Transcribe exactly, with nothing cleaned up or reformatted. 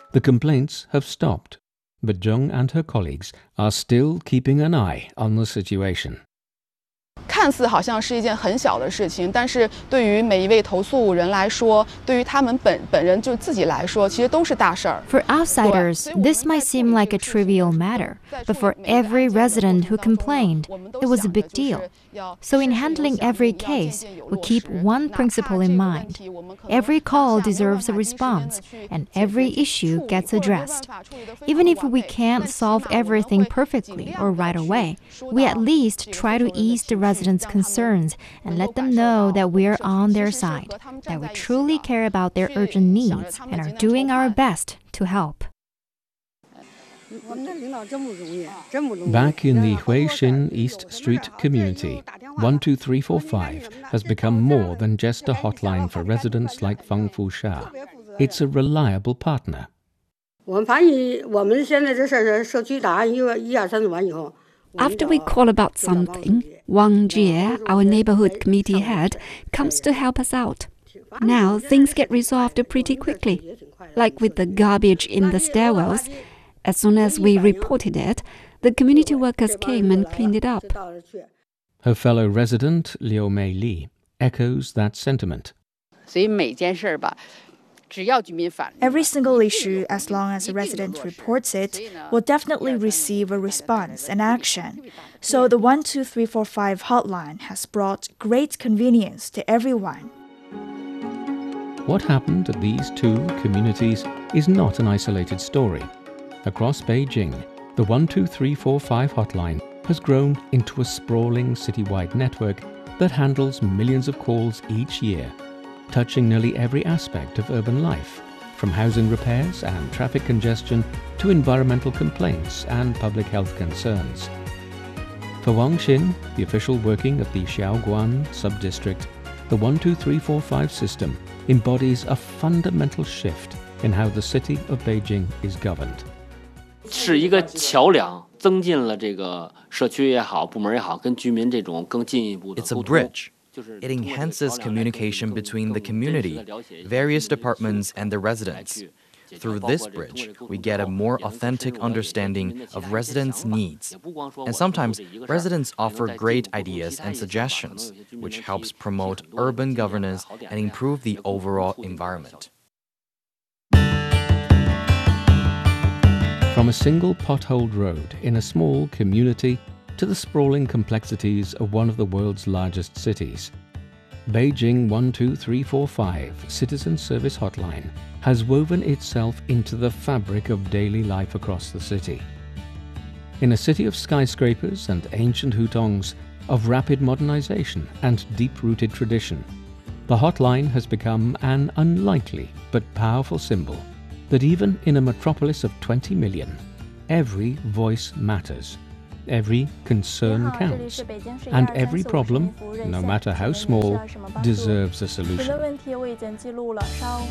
The complaints have stopped, but Zheng and her colleagues are still keeping an eye on the situation. 看似好像是一件很小的事情，但是对于每一位投诉人来说，对于他们本本人就自己来说，其实都是大事儿。 For outsiders, this might seem like a trivial matter, but for every resident who complained, it was a big deal. So in handling every case, we keep one principle in mind. Every call deserves a response, and every issue gets addressed. Even if we can't solve everything perfectly or right away, we at least try to ease the residents' concerns and let them know that we're on their side, that we truly care about their urgent needs and are doing our best to help. Back in the Huixin East Street community, one two three four five has become more than just a hotline for residents like Fang Fusha. It's a reliable partner. After we call about something, Wang Jie, our neighborhood committee head, comes to help us out. Now things get resolved pretty quickly. Like with the garbage in the stairwells, as soon as we reported it, the community workers came and cleaned it up. Her fellow resident, Liu Mei Li, echoes that sentiment. Every single issue, as long as a resident reports it, will definitely receive a response and action. So the one two three four five hotline has brought great convenience to everyone. What happened at these two communities is not an isolated story. Across Beijing, the one two three four five hotline has grown into a sprawling citywide network that handles millions of calls each year, touching nearly every aspect of urban life, from housing repairs and traffic congestion to environmental complaints and public health concerns. For Wang Xin, the official working of the Xiaoguan sub-district, the one two three four five system embodies a fundamental shift in how the city of Beijing is governed. 是一个桥梁，增进了这个社区也好，部门也好，跟居民这种更进一步的 It's a 沟通。 bridge. It enhances communication between the community, various departments, and the residents. Through this bridge, we get a more authentic understanding of residents' needs. And sometimes, residents offer great ideas and suggestions, which helps promote urban governance and improve the overall environment. From a single potholed road in a small community to the sprawling complexities of one of the world's largest cities, Beijing one two three four five Citizen Service Hotline has woven itself into the fabric of daily life across the city. In a city of skyscrapers and ancient hutongs, of rapid modernization and deep-rooted tradition, the hotline has become an unlikely but powerful symbol that even in a metropolis of twenty million, every voice matters. Every concern counts, and every problem, no matter how small, deserves a solution.